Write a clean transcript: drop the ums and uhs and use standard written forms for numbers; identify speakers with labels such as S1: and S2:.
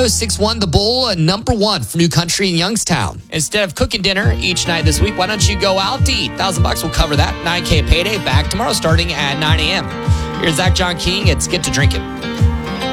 S1: 106.1 The Bull, number one for New Country in Youngstown. Instead of cooking dinner each night this week, why don't you go out to eat? $1,000 will cover that. $9K payday back tomorrow starting at 9 a.m. Here's Zach John King. It's Get to Drinking.